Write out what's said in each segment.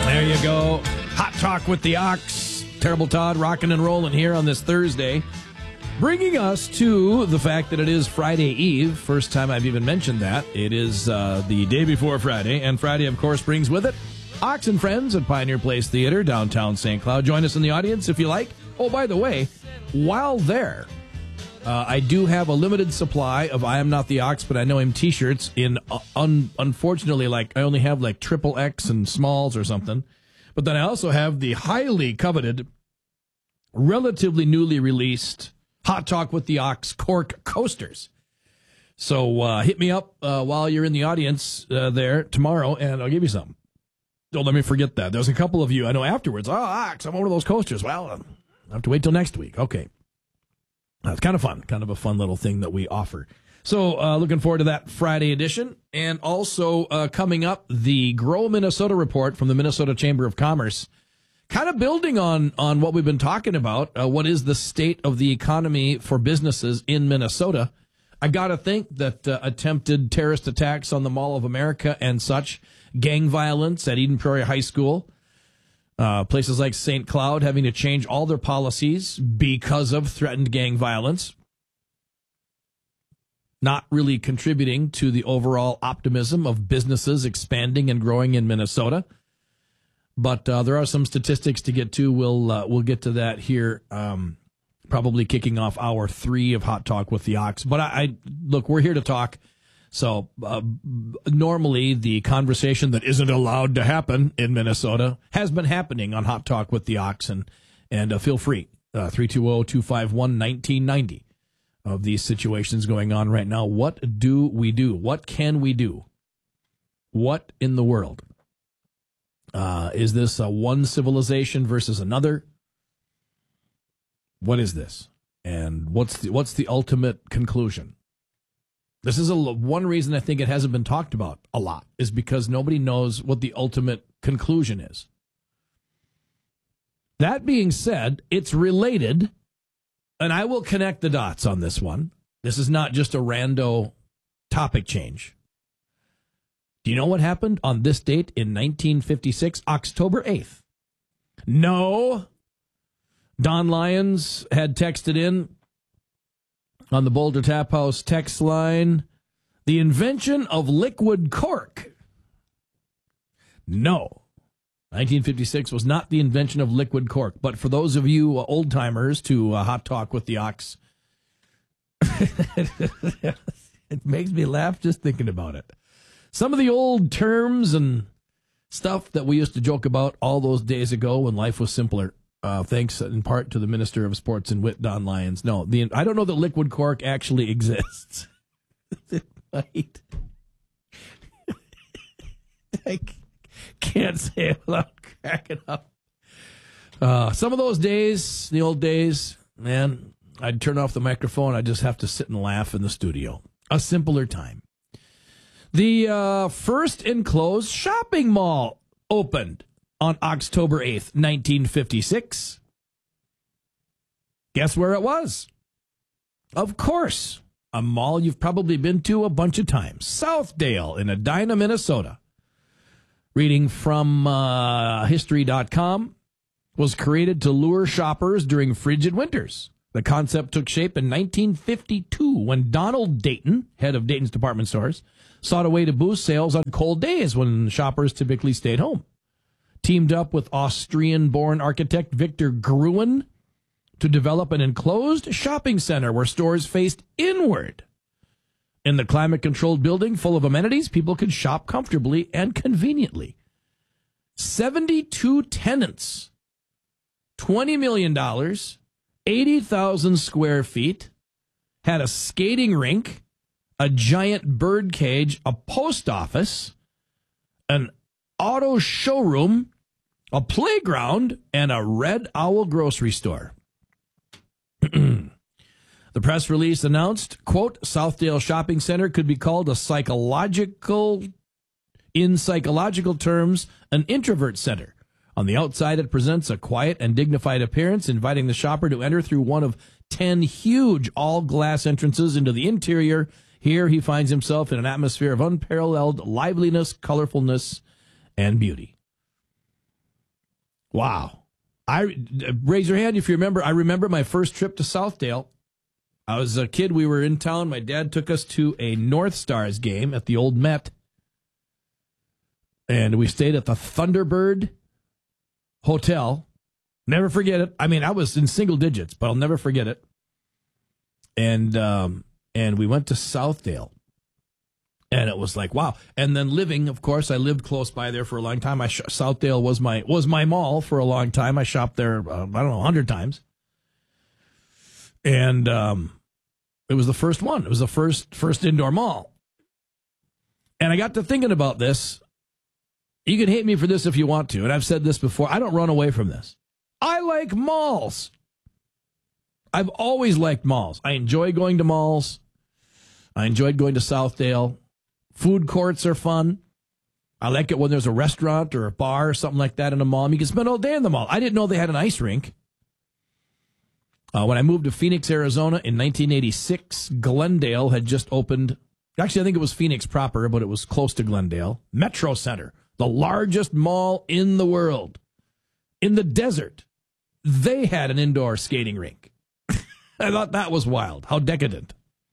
There you go. Hot Talk with the Ox. Terrible Todd rocking and rolling here on this Thursday. Bringing us to the fact that it is Friday Eve. First time I've even mentioned that. It is the day before Friday. And Friday, of course, brings with it Ox and Friends at Pioneer Place Theater, downtown St. Cloud. Join us in the audience if you like. Oh, by the way, while there, I do have a limited supply of I Am Not the Ox, but I Know Him t-shirts in, unfortunately, like I only have like XXX and smalls or something. But then I also have the highly coveted, relatively newly released Hot Talk with the Ox cork coasters. So hit me up while you're in the audience there tomorrow, and I'll give you some. Don't let me forget that. There's a couple of you I know afterwards. Oh, Ox, I'm over those coasters. Well, I have to wait till next week. Okay. It's kind of fun, kind of a fun little thing that we offer. So looking forward to that Friday edition. And also coming up, the Grow Minnesota report from the Minnesota Chamber of Commerce, kind of building on what we've been talking about. What is the state of the economy for businesses in Minnesota? I got to think that attempted terrorist attacks on the Mall of America and such, gang violence at Eden Prairie High School, places like St. Cloud having to change all their policies because of threatened gang violence, not really contributing to the overall optimism of businesses expanding and growing in Minnesota. But there are some statistics to get to. We'll get to that here, probably kicking off hour 3 of Hot Talk with the Ox. But I look, we're here to talk. So normally the conversation that isn't allowed to happen in Minnesota has been happening on Hot Talk with the Ox, and feel free, 320-251-1990 of these situations going on right now. What do we do? What can we do? What in the world? Is this one civilization versus another? What is this? And what's the ultimate conclusion? This is one reason I think it hasn't been talked about a lot, is because nobody knows what the ultimate conclusion is. That being said, it's related, and I will connect the dots on this one. This is not just a rando topic change. Do you know what happened on this date in 1956, October 8th? No. Don Lyons had texted in on the Boulder Tap House text line, the invention of liquid cork. No. 1956 was not the invention of liquid cork. But for those of you old-timers to Hot Talk with the Ox, it makes me laugh just thinking about it. Some of the old terms and stuff that we used to joke about all those days ago when life was simpler. Thanks in part to the Minister of Sports and Wit, Don Lyons. No, I don't know that liquid cork actually exists. It might. I can't say it without cracking up. Some of those days, the old days, man, I'd turn off the microphone. I'd just have to sit and laugh in the studio. A simpler time. The first enclosed shopping mall opened on October 8th, 1956. Guess where it was? Of course, a mall you've probably been to a bunch of times. Southdale in Edina, Minnesota. Reading from History.com, was created to lure shoppers during frigid winters. The concept took shape in 1952 when Donald Dayton, head of Dayton's department stores, sought a way to boost sales on cold days when shoppers typically stayed home. Teamed up with Austrian-born architect Victor Gruen to develop an enclosed shopping center where stores faced inward. In the climate-controlled building full of amenities, people could shop comfortably and conveniently. 72 tenants, $20 million, 80,000 square feet, had a skating rink, a giant bird cage, a post office, an auto showroom, a playground, and a Red Owl grocery store. The press release announced, quote, Southdale Shopping Center could be called in psychological terms, an introvert center. On the outside, it presents a quiet and dignified appearance, inviting the shopper to enter through one of 10 huge all-glass entrances into the interior. Here he finds himself in an atmosphere of unparalleled liveliness, colorfulness, and beauty. Wow. Raise your hand if you remember. I remember my first trip to Southdale. I was a kid. We were in town. My dad took us to a North Stars game at the old Met. And we stayed at the Thunderbird Hotel. Never forget it. I mean, I was in single digits, but I'll never forget it. And we went to Southdale. And it was like, wow. And then living, of course, I lived close by there for a long time. Southdale was my mall for a long time. I shopped there, I don't know, 100 times. And it was the first one. It was the first indoor mall. And I got to thinking about this. You can hate me for this if you want to. And I've said this before. I don't run away from this. I like malls. I've always liked malls. I enjoy going to malls. I enjoyed going to Southdale. Food courts are fun. I like it when there's a restaurant or a bar or something like that in a mall. I mean, you can spend all day in the mall. I didn't know they had an ice rink. When I moved to Phoenix, Arizona in 1986, Glendale had just opened. Actually, I think it was Phoenix proper, but it was close to Glendale. Metro Center, the largest mall in the world. In the desert, they had an indoor skating rink. I thought that was wild. How decadent.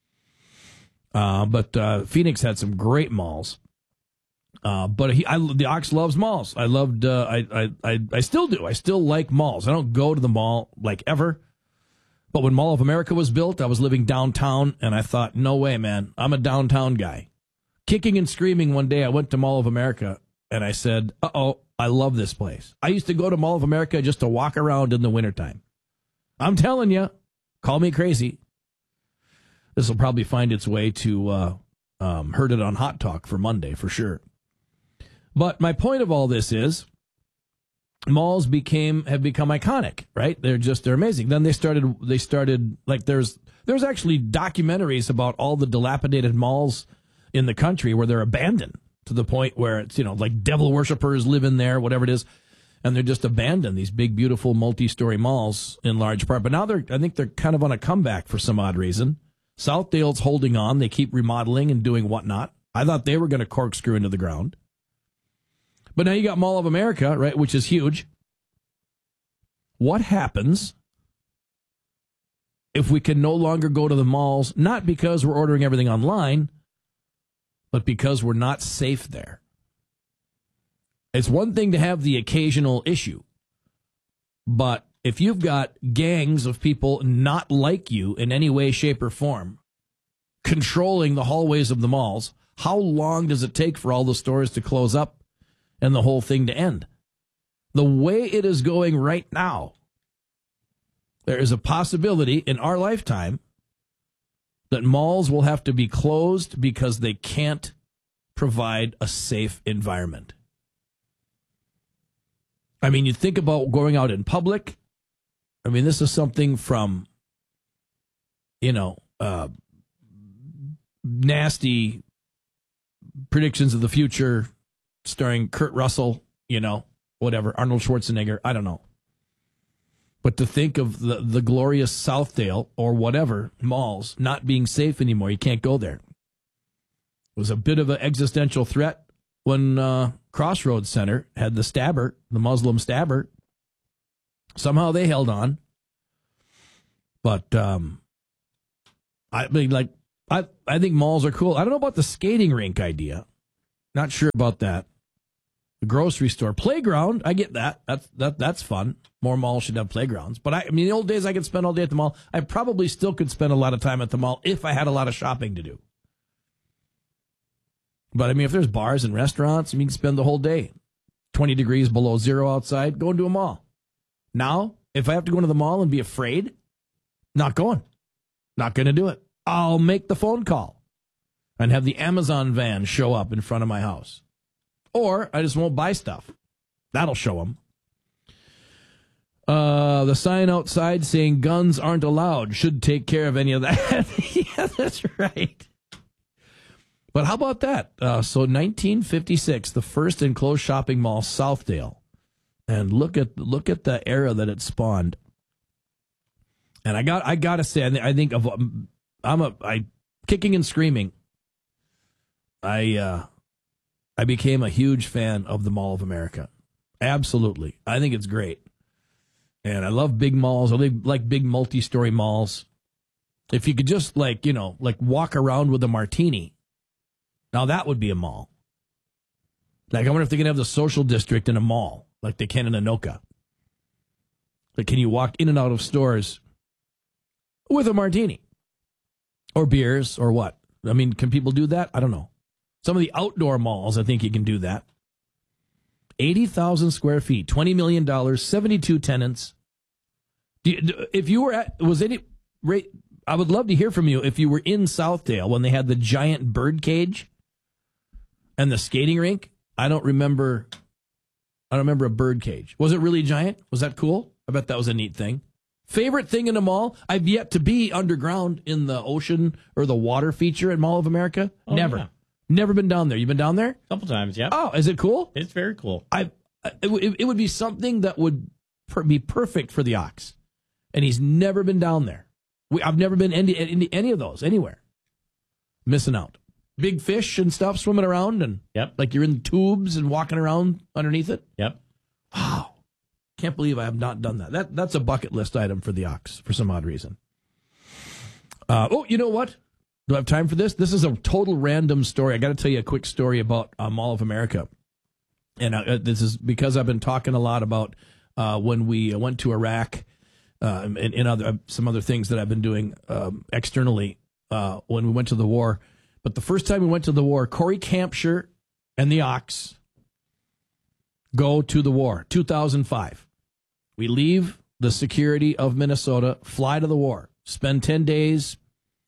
But Phoenix had some great malls. But the Ox loves malls. I loved. I still do. I still like malls. I don't go to the mall like ever. But when Mall of America was built, I was living downtown, and I thought, no way, man. I'm a downtown guy. Kicking and screaming one day, I went to Mall of America, and I said, uh-oh, I love this place. I used to go to Mall of America just to walk around in the wintertime. I'm telling you, call me crazy. This will probably find its way to Heard It on Hot Talk for Monday, for sure. But my point of all this is, malls have become iconic, right? They're amazing. Then they started like there's actually documentaries about all the dilapidated malls in the country where they're abandoned to the point where it's, like devil worshippers live in there, whatever it is, and they're just abandoned, these big, beautiful multi-story malls in large part. But now I think they're kind of on a comeback for some odd reason. Southdale's holding on. They keep remodeling and doing whatnot. I thought they were going to corkscrew into the ground. But now you got Mall of America, right, which is huge. What happens if we can no longer go to the malls, not because we're ordering everything online, but because we're not safe there? It's one thing to have the occasional issue, but if you've got gangs of people not like you in any way, shape, or form controlling the hallways of the malls, how long does it take for all the stores to close up and the whole thing to end? The way it is going right now, there is a possibility in our lifetime that malls will have to be closed because they can't provide a safe environment. I mean, you think about going out in public. I mean, this is something from, nasty predictions of the future starring Kurt Russell, whatever, Arnold Schwarzenegger, I don't know. But to think of the glorious Southdale or whatever malls not being safe anymore, you can't go there. It was a bit of an existential threat when Crossroads Center had the Muslim stabber. Somehow they held on. But I think malls are cool. I don't know about the skating rink idea. Not sure about that. The grocery store. Playground, I get that. That's fun. More malls should have playgrounds. But in the old days I could spend all day at the mall. I probably still could spend a lot of time at the mall if I had a lot of shopping to do. But if there's bars and restaurants, you can spend the whole day. 20 degrees below zero outside, go into a mall. Now, if I have to go into the mall and be afraid, not going. Not going to do it. I'll make the phone call and have the Amazon van show up in front of my house. Or I just won't buy stuff. That'll show them. The sign outside saying guns aren't allowed should take care of any of that. Yeah, that's right. But how about that? So 1956, the first enclosed shopping mall, Southdale. And look at the era that it spawned. And I got to say, I think I kicking and screaming. I became a huge fan of the Mall of America. Absolutely. I think it's great. And I love big malls. I like big multi-story malls. If you could just walk around with a martini, now that would be a mall. Like, I wonder if they can have the social district in a mall like they can in Anoka. Like, can you walk in and out of stores with a martini or beers or what? I mean, can people do that? I don't know. Some of the outdoor malls, I think you can do that. 80,000 square feet, $20 million, 72 tenants. If you were I would love to hear from you if you were in Southdale when they had the giant bird cage and the skating rink. I don't remember a bird cage. Was it really giant? Was that cool? I bet that was a neat thing. Favorite thing in a mall? I've yet to be underground in the ocean or the water feature at Mall of America. Oh, Never. Yeah. Never been down there. You been down there? A couple times, yeah. Oh, is it cool? It's very cool. It would be something that would be perfect for the Ox. And he's never been down there. I've never been into any of those, anywhere. Missing out. Big fish and stuff swimming around, and like you're in tubes and walking around underneath it. Yep. Wow. Can't believe I have not done that. That's a bucket list item for the Ox for some odd reason. You know what? Do I have time for this? This is a total random story. I got to tell you a quick story about Mall of America. And this is because I've been talking a lot about when we went to Iraq and some other things that I've been doing externally when we went to the war. But the first time we went to the war, Corey Campshire and the Ox go to the war, 2005. We leave the security of Minnesota, fly to the war, spend 10 days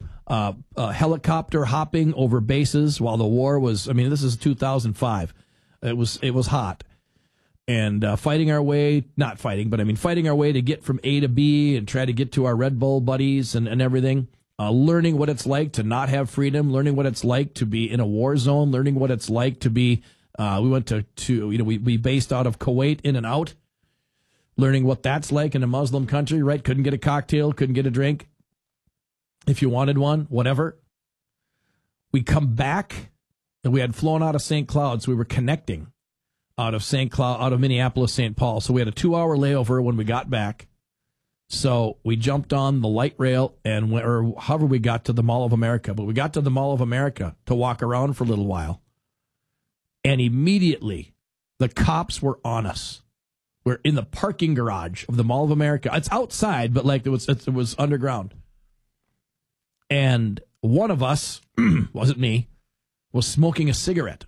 helicopter hopping over bases while the war was, this is 2005. It was hot. And fighting our way to get from A to B and try to get to our Red Bull buddies and everything. Learning what it's like to not have freedom, learning what it's like to be in a war zone, learning what it's like to be, we went we based out of Kuwait in and out, learning what that's like in a Muslim country, right? Couldn't get a cocktail, couldn't get a drink. If you wanted one, whatever. We come back, and we had flown out of St. Cloud, so we were connecting out of Minneapolis, St. Paul. So we had a 2-hour layover when we got back. So we jumped on the light rail and however we got to the Mall of America. But we got to the Mall of America to walk around for a little while. And immediately, the cops were on us. We're in the parking garage of the Mall of America. It's outside, but it was underground. And one of us, wasn't me, was smoking a cigarette.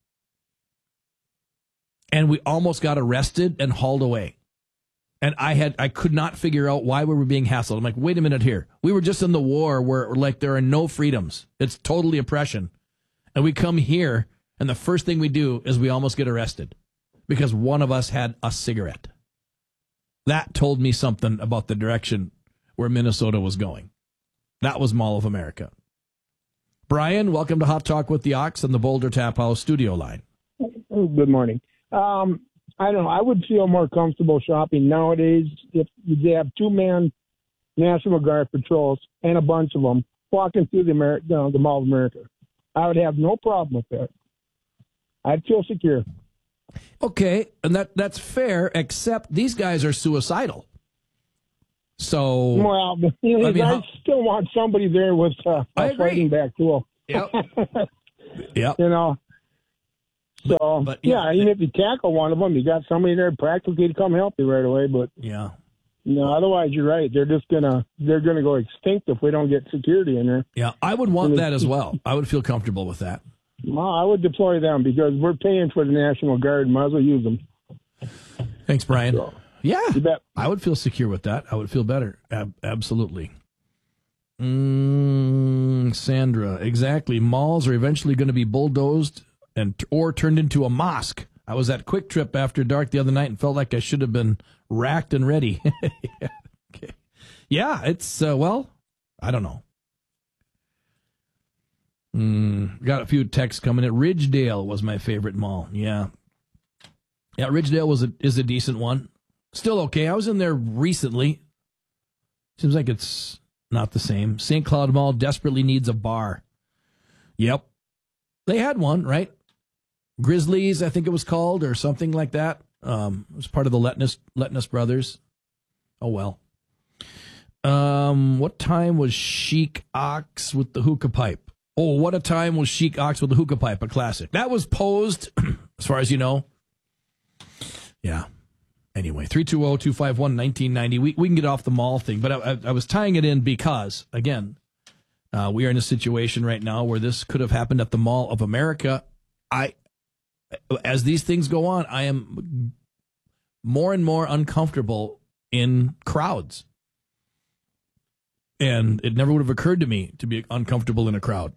And we almost got arrested and hauled away. And I could not figure out why we were being hassled. I'm like, wait a minute here. We were just in the war where there are no freedoms. It's totally oppression. And we come here, and the first thing we do is we almost get arrested because one of us had a cigarette. That told me something about the direction where Minnesota was going. That was Mall of America. Brian, welcome to Hot Talk with the Ox on the Boulder Tap House studio line. Good morning. I don't know. I would feel more comfortable shopping nowadays if you have 2-man National Guard patrols and a bunch of them walking through the Mall of America. I would have no problem with that. I'd feel secure. Okay, and that's fair, except these guys are suicidal. So, well, I still want somebody there with a fighting back tool. Yep. So, even if you tackle one of them, you got somebody there practically to come help you right away. But otherwise, you're right. They're gonna go extinct if we don't get security in there. Yeah, I would want that as well. I would feel comfortable with that. Well, I would deploy them because we're paying for the National Guard. Might as well use them. Thanks, Brian. So, yeah, you bet. I would feel secure with that. I would feel better. Absolutely. Sandra, exactly. Malls are eventually going to be bulldozed or turned into a mosque. I was at Quick Trip after dark the other night and felt like I should have been racked and ready. Okay. Yeah, it's, I don't know. Got a few texts coming in. Ridgedale was my favorite mall. Yeah, Ridgedale is a decent one. Still okay. I was in there recently. Seems like it's not the same. St. Cloud Mall desperately needs a bar. Yep. They had one, right? Grizzlies, I think it was called, or something like that. It was part of the Letness brothers. Oh, well. What time was Chic Ox with the hookah pipe? Oh, what a time was Chic Ox with the hookah pipe, a classic. That was posed, as far as you know. Yeah. Anyway, 320-251-1990. We can get off the mall thing, but I was tying it in because, again, we are in a situation right now where this could have happened at the Mall of America. As these things go on, I am more and more uncomfortable in crowds. And it never would have occurred to me to be uncomfortable in a crowd.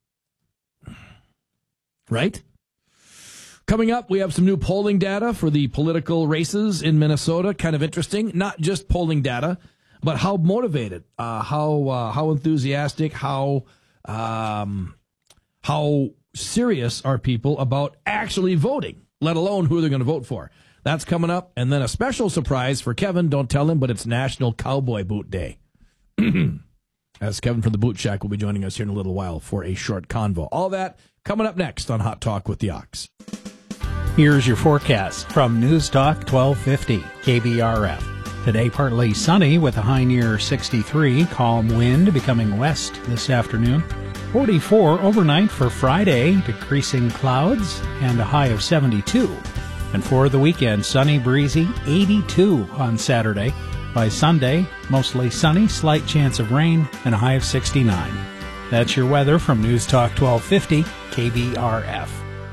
Right? Coming up, we have some new polling data for the political races in Minnesota. Kind of interesting. Not just polling data, but how motivated, how enthusiastic, how serious are people about actually voting, let alone who they're going to vote for. That's coming up. And then a special surprise for Kevin. Don't tell him, but it's National Cowboy Boot Day. As Kevin from the Boot Shack will be joining us here in a little while for a short convo. All that coming up next on Hot Talk with the Ox. Here's your forecast from News Talk 1250 KBRF. Today partly sunny with a high near 63, calm wind becoming west this afternoon. 44 overnight for Friday, decreasing clouds and a high of 72. And for the weekend, sunny, breezy, 82 on Saturday. By Sunday, mostly sunny, slight chance of rain, and a high of 69. That's your weather from News Talk 1250 KBRF.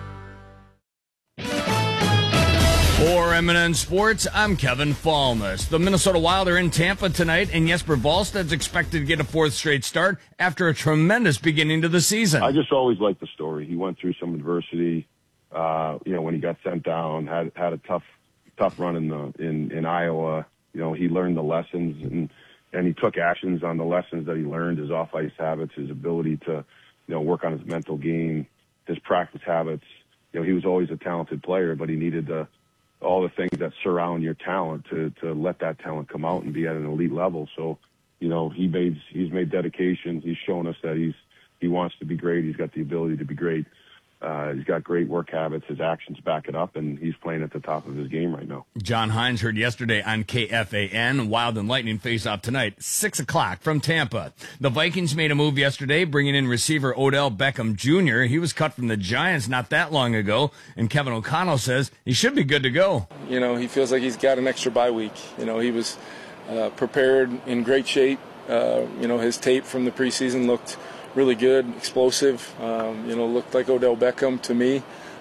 For M&N Sports, I'm Kevin Falmus. The Minnesota Wild are in Tampa tonight, and Jesper Wallsted's expected to get a fourth straight start after a tremendous beginning to the season. I just always liked the story. He went through some adversity, when he got sent down, had a tough run in Iowa. He learned the lessons and he took actions on the lessons that he learned, his off-ice habits, his ability to, work on his mental game, his practice habits. He was always a talented player, but he needed all the things that surround your talent to let that talent come out and be at an elite level. So, he's made dedication. He's shown us that he wants to be great. He's got the ability to be great. He's got great work habits. His actions back it up, and he's playing at the top of his game right now. John Hines heard yesterday on KFAN. Wild and Lightning face off tonight, 6 o'clock from Tampa. The Vikings made a move yesterday, bringing in receiver Odell Beckham Jr. He was cut from the Giants not that long ago, and Kevin O'Connell says he should be good to go. He feels like he's got an extra bye week. He was prepared, in great shape. His tape from the preseason looked really good, explosive, looked like Odell Beckham to me.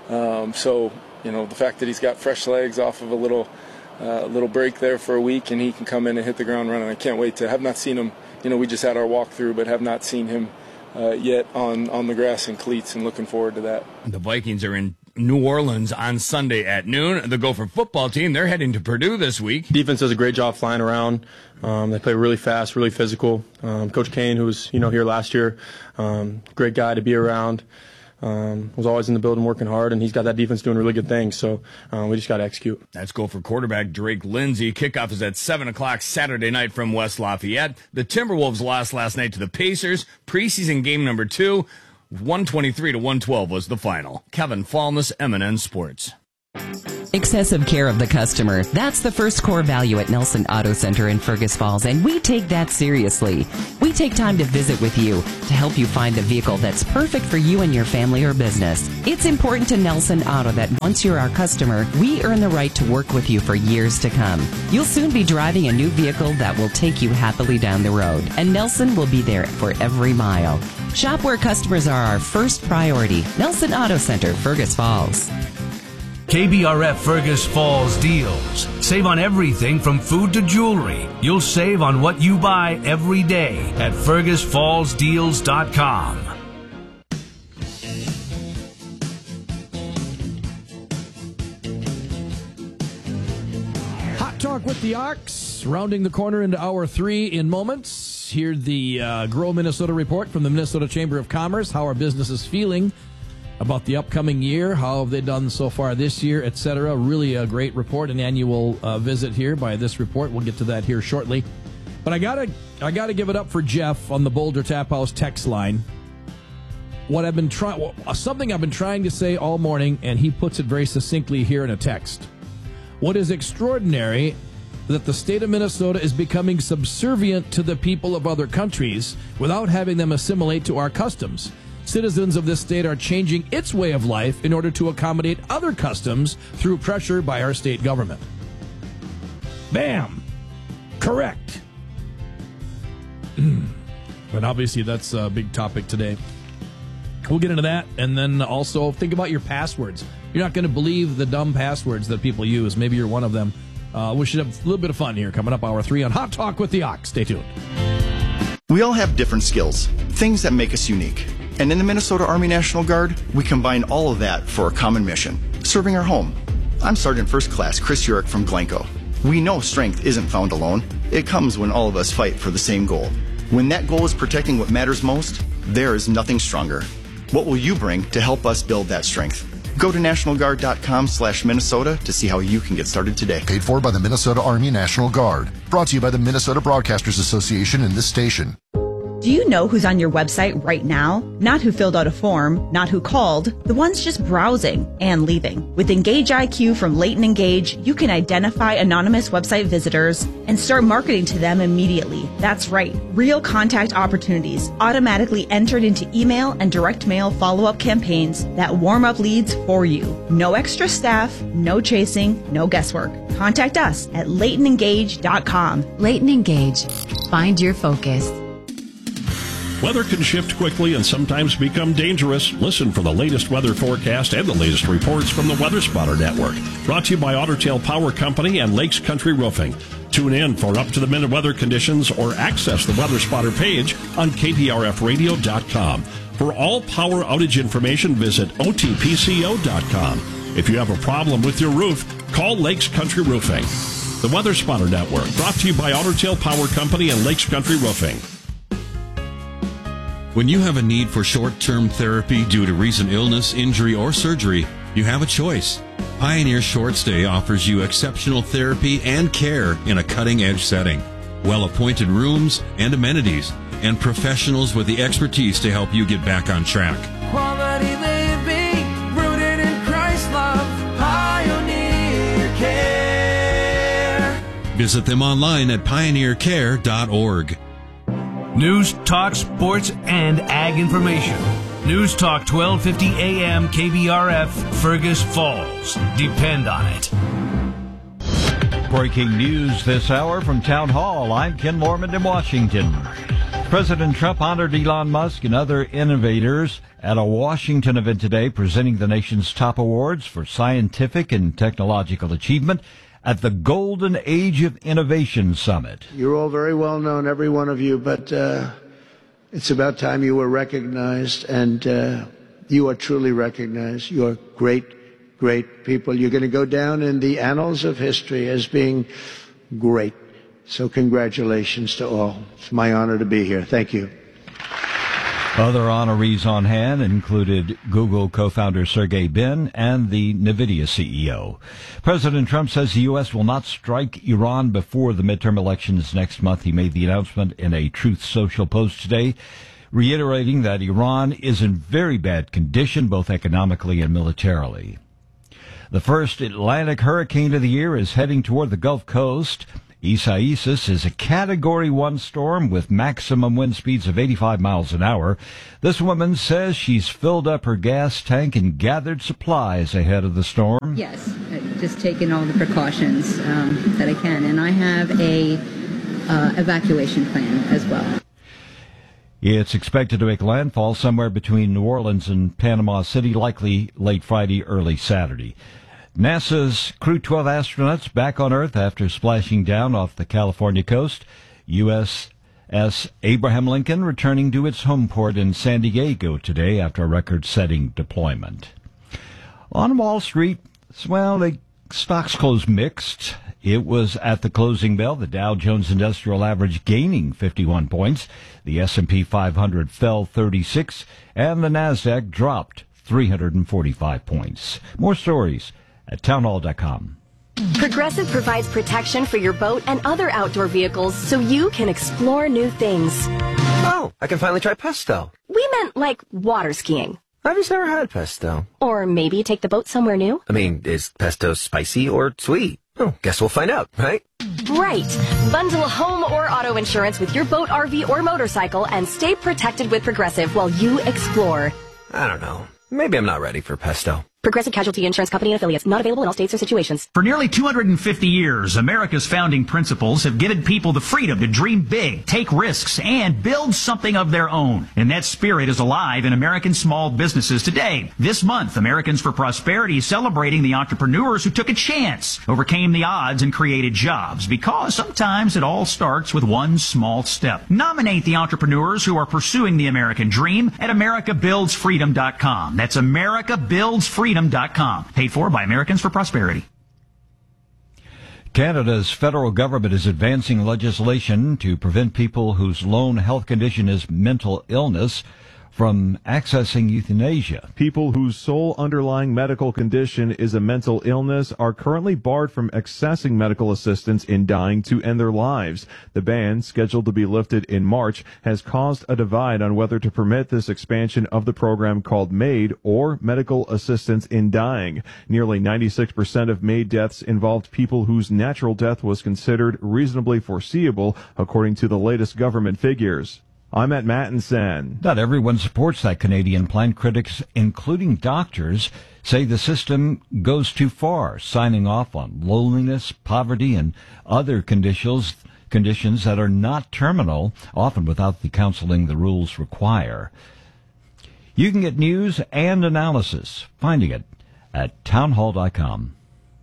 The fact that he's got fresh legs off of a little break there for a week and he can come in and hit the ground running. I can't wait to have not seen him. We just had our walkthrough, but have not seen him yet on the grass in cleats, and looking forward to that. The Vikings are in New Orleans on Sunday at noon. The Gopher football team, they're heading to Purdue this week. Defense does a great job flying around. They play really fast, really physical. Coach Kane, who was here last year, great guy to be around. Was always in the building working hard, and he's got that defense doing really good things. So we just got to execute. Let's go for quarterback Drake Lindsey. Kickoff is at 7 o'clock Saturday night from West Lafayette. The Timberwolves lost last night to the Pacers. Preseason game number 2, 123-112 was the final. Kevin Falmus, M&N Sports. Excessive care of the customer. That's the first core value at Nelson Auto Center in Fergus Falls, and we take that seriously. We take time to visit with you to help you find the vehicle that's perfect for you and your family or business. It's important to Nelson Auto that once you're our customer, we earn the right to work with you for years to come. You'll soon be driving a new vehicle that will take you happily down the road, and Nelson will be there for every mile. Shop where customers are our first priority. Nelson Auto Center, Fergus Falls. KBRF Fergus Falls deals. Save on everything from food to jewelry. You'll save on what you buy every day at FergusFallsDeals.com. Hot Talk with the Ox, rounding the corner into hour 3 in moments. Here the Grow Minnesota report from the Minnesota Chamber of Commerce. How are businesses feeling about the upcoming year? How have they done so far this year, etc.? Really a great report, an annual visit here by this report. We'll get to that here shortly. But I gotta give it up for Jeff on the Boulder Tap House text line. Something I've been trying to say all morning, and he puts it very succinctly here in a text. What is extraordinary that the state of Minnesota is becoming subservient to the people of other countries without having them assimilate to our customs. Citizens of this state are changing its way of life in order to accommodate other customs through pressure by our state government. Bam! Correct. But obviously that's a big topic today. We'll get into that, and then also think about your passwords. You're not going to believe the dumb passwords that people use. Maybe you're one of them. We should have a little bit of fun here coming up hour 3 on Hot Talk with the Ox. Stay tuned. We all have different skills, things that make us unique. And in the Minnesota Army National Guard, we combine all of that for a common mission, serving our home. I'm Sergeant First Class Chris Urich from Glencoe. We know strength isn't found alone. It comes when all of us fight for the same goal. When that goal is protecting what matters most, there is nothing stronger. What will you bring to help us build that strength? Go to nationalguard.com/Minnesota to see how you can get started today. Paid for by the Minnesota Army National Guard. Brought to you by the Minnesota Broadcasters Association and this station. Do you know who's on your website right now? Not who filled out a form, not who called, the ones just browsing and leaving. With Engage IQ from Leighton Engage, you can identify anonymous website visitors and start marketing to them immediately. That's right, real contact opportunities automatically entered into email and direct mail follow-up campaigns that warm up leads for you. No extra staff, no chasing, no guesswork. Contact us at LeightonEngage.com. Leighton Engage. Find your focus. Weather can shift quickly and sometimes become dangerous. Listen for the latest weather forecast and the latest reports from the Weather Spotter Network. Brought to you by Otter Tail Power Company and Lakes Country Roofing. Tune in for up-to-the-minute weather conditions or access the Weather Spotter page on kprfradio.com. For all power outage information, visit otpco.com. If you have a problem with your roof, call Lakes Country Roofing. The Weather Spotter Network, brought to you by Otter Tail Power Company and Lakes Country Roofing. When you have a need for short-term therapy due to recent illness, injury, or surgery, you have a choice. Pioneer Short Stay offers you exceptional therapy and care in a cutting-edge setting. Well-appointed rooms and amenities, and professionals with the expertise to help you get back on track. Quality living, rooted in Christ's love, Pioneer Care. Visit them online at pioneercare.org. News, talk, sports, and ag information. News Talk 1250 AM KBRF, Fergus Falls. Depend on it. Breaking news this hour from Town Hall. I'm Ken Lorman in Washington. President Trump honored Elon Musk and other innovators at a Washington event today, presenting the nation's top awards for scientific and technological achievement at the Golden Age of Innovation Summit. You're all very well known, every one of you, but it's about time you were recognized, and you are truly recognized. You are great, great people. You're going to go down in the annals of history as being great. So congratulations to all. It's my honor to be here. Thank you. Other honorees on hand included Google co-founder Sergey Brin and the NVIDIA CEO. President Trump says the U.S. will not strike Iran before the midterm elections next month. He made the announcement in a Truth Social post today, reiterating that Iran is in very bad condition, both economically and militarily. The first Atlantic hurricane of the year is heading toward the Gulf Coast. Isaias is a Category 1 storm with maximum wind speeds of 85 miles an hour. This woman says she's filled up her gas tank and gathered supplies ahead of the storm. Yes, just taking all the precautions that I can. And I have a evacuation plan as well. It's expected to make landfall somewhere between New Orleans and Panama City, likely late Friday, early Saturday. NASA's Crew 12 astronauts back on Earth after splashing down off the California coast. USS Abraham Lincoln returning to its home port in San Diego today after a record-setting deployment. On Wall Street, well, the stocks closed mixed. It was at the closing bell, the Dow Jones Industrial Average gaining 51 points. The S&P 500 fell 36, and the NASDAQ dropped 345 points. More stories at townhall.com. Progressive provides protection for your boat and other outdoor vehicles so you can explore new things. Oh, I can finally try pesto. We meant like water skiing. I've just never had pesto. Or maybe take the boat somewhere new. I mean, is pesto spicy or sweet? Oh, guess we'll find out, right? Right. Bundle home or auto insurance with your boat, RV, or motorcycle and stay protected with Progressive while you explore. I don't know. Maybe I'm not ready for pesto. Progressive Casualty Insurance Company and affiliates. Not available in all states or situations. For nearly 250 years, America's founding principles have given people the freedom to dream big, take risks, and build something of their own. And that spirit is alive in American small businesses today. This month, Americans for Prosperity is celebrating the entrepreneurs who took a chance, overcame the odds, and created jobs. Because sometimes it all starts with one small step. Nominate the entrepreneurs who are pursuing the American dream at AmericaBuildsFreedom.com. That's AmericaBuildsFreedom.com. Paid for by Americans for Prosperity. Canada's federal government is advancing legislation to prevent people whose lone health condition is mental illness from accessing euthanasia. People whose sole underlying medical condition is a mental illness are currently barred from accessing medical assistance in dying to end their lives. The ban, scheduled to be lifted in March, has caused a divide on whether to permit this expansion of the program called MAID, or Medical Assistance in Dying. Nearly 96% of MAID deaths involved people whose natural death was considered reasonably foreseeable, according to the latest government figures. I'm at Mattinson. Not everyone supports that Canadian plan. Critics, including doctors, say the system goes too far, signing off on loneliness, poverty, and other conditions that are not terminal, often without the counseling the rules require. You can get news and analysis, finding it at townhall.com.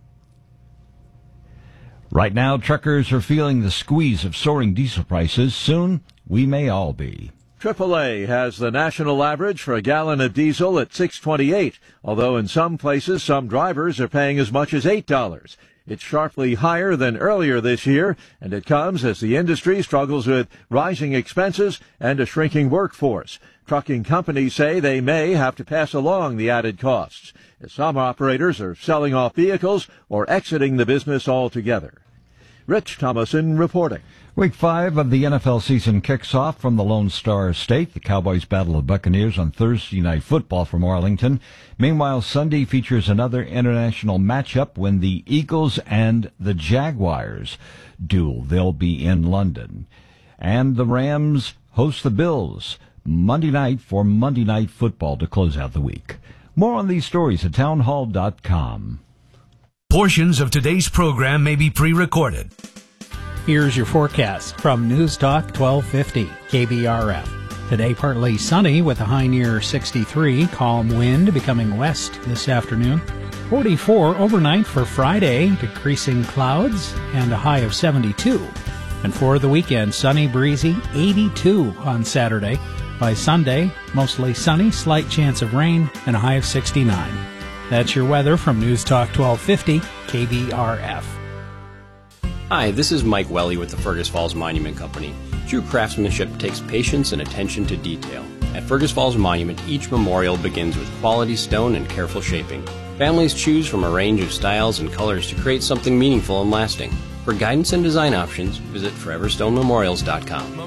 Right now, truckers are feeling the squeeze of soaring diesel prices. Soon, we may all be. AAA has the national average for a gallon of diesel at $6.28, although in some places some drivers are paying as much as $8. It's sharply higher than earlier this year, and it comes as the industry struggles with rising expenses and a shrinking workforce. Trucking companies say they may have to pass along the added costs, as some operators are selling off vehicles or exiting the business altogether. Rich Thomason reporting. Week 5 of the NFL season kicks off from the Lone Star State. The Cowboys battle the Buccaneers on Thursday Night Football from Arlington. Meanwhile, Sunday features another international matchup when the Eagles and the Jaguars duel. They'll be in London. And the Rams host the Bills Monday night for Monday Night Football to close out the week. More on these stories at townhall.com. Portions of today's program may be pre-recorded. Here's your forecast from News Talk 1250 KBRF. Today partly sunny with a high near 63, calm wind becoming west this afternoon. 44 overnight for Friday, decreasing clouds and a high of 72. And for the weekend, sunny, breezy, 82 on Saturday. By Sunday, mostly sunny, slight chance of rain, and a high of 69. That's your weather from News Talk 1250 KBRF. Hi, this is Mike Welly with the Fergus Falls Monument Company. True craftsmanship takes patience and attention to detail. At Fergus Falls Monument, each memorial begins with quality stone and careful shaping. Families choose from a range of styles and colors to create something meaningful and lasting. For guidance and design options, visit foreverstonememorials.com.